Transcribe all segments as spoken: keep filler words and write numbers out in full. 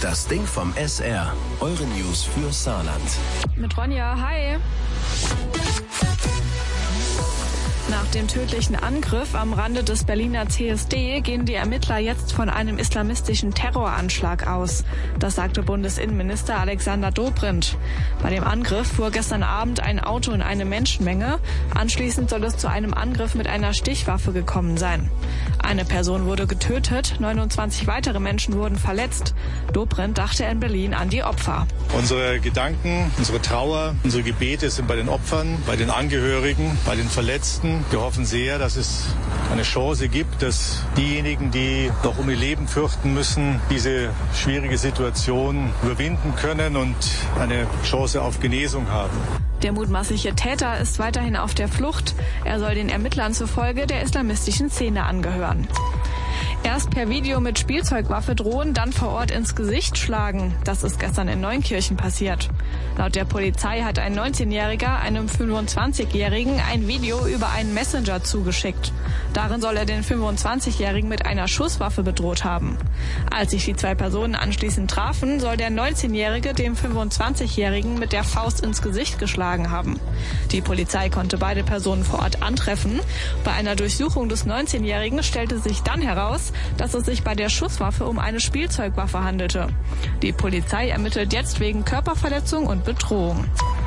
Das Ding vom S R. Eure News für Saarland. Mit Ronja, hi. Nach dem tödlichen Angriff am Rande des Berliner C S D gehen die Ermittler jetzt von einem islamistischen Terroranschlag aus. Das sagte Bundesinnenminister Alexander Dobrindt. Bei dem Angriff fuhr gestern Abend ein Auto in eine Menschenmenge. Anschließend soll es zu einem Angriff mit einer Stichwaffe gekommen sein. Eine Person wurde getötet, neunundzwanzig weitere Menschen wurden verletzt. Dobrindt dachte in Berlin an die Opfer. Unsere Gedanken, unsere Trauer, unsere Gebete sind bei den Opfern, bei den Angehörigen, bei den Verletzten. Wir hoffen sehr, dass es eine Chance gibt, dass diejenigen, die noch um ihr Leben fürchten müssen, diese schwierige Situation überwinden können und eine Chance auf Genesung haben. Der mutmaßliche Täter ist weiterhin auf der Flucht. Er soll den Ermittlern zufolge der islamistischen Szene angehören. Erst per Video mit Spielzeugwaffe drohen, dann vor Ort ins Gesicht schlagen. Das ist gestern in Neunkirchen passiert. Laut der Polizei hat ein neunzehnjähriger einem fünfundzwanzigjährigen ein Video über einen Messenger zugeschickt. Darin soll er den fünfundzwanzigjährigen mit einer Schusswaffe bedroht haben. Als sich die zwei Personen anschließend trafen, soll der neunzehnjährige dem fünfundzwanzigjährigen mit der Faust ins Gesicht geschlagen haben. Die Polizei konnte beide Personen vor Ort antreffen. Bei einer Durchsuchung des neunzehnjährigen stellte sich dann heraus, dass es sich bei der Schusswaffe um eine Spielzeugwaffe handelte. Die Polizei ermittelt jetzt wegen Körperverletzung und Bedrohung.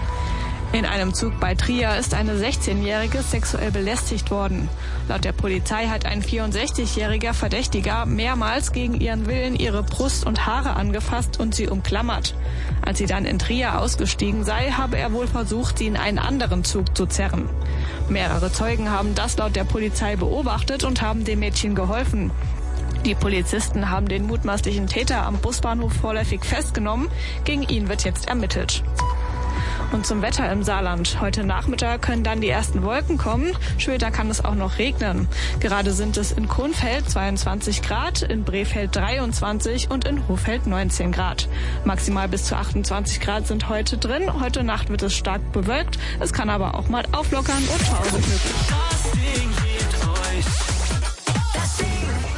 In einem Zug bei Trier ist eine sechzehnjährige sexuell belästigt worden. Laut der Polizei hat ein vierundsechzigjähriger Verdächtiger mehrmals gegen ihren Willen ihre Brust und Haare angefasst und sie umklammert. Als sie dann in Trier ausgestiegen sei, habe er wohl versucht, sie in einen anderen Zug zu zerren. Mehrere Zeugen haben das laut der Polizei beobachtet und haben dem Mädchen geholfen. Die Polizisten haben den mutmaßlichen Täter am Busbahnhof vorläufig festgenommen. Gegen ihn wird jetzt ermittelt. Und zum Wetter im Saarland. Heute Nachmittag können dann die ersten Wolken kommen. Später kann es auch noch regnen. Gerade sind es in Kunfeld zweiundzwanzig Grad, in Brefeld dreiundzwanzig und in Hofeld neunzehn Grad. Maximal bis zu achtundzwanzig Grad sind heute drin. Heute Nacht wird es stark bewölkt. Es kann aber auch mal auflockern und Schauer möglich. Das Ding gibt euch. Das Ding.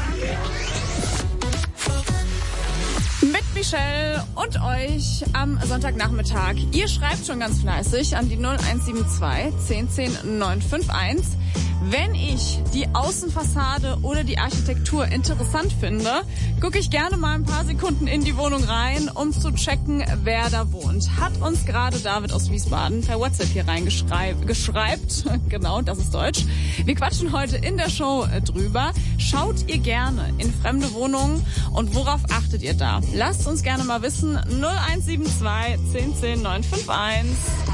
Michelle und euch am Sonntagnachmittag. Ihr schreibt schon ganz fleißig an die null eins sieben zwei zehn zehn neun fünf eins. Wenn ich die Außenfassade oder die Architektur interessant finde, gucke ich gerne mal ein paar Sekunden in die Wohnung rein, um zu checken, wer da wohnt. Hat uns gerade David aus Wiesbaden per WhatsApp hier reingeschreibt. Genau, das ist Deutsch. Wir quatschen heute in der Show drüber. Schaut ihr gerne in fremde Wohnungen und worauf achtet ihr da? Lasst uns gerne mal wissen. null eins sieben zwei zehn zehn neun fünf eins.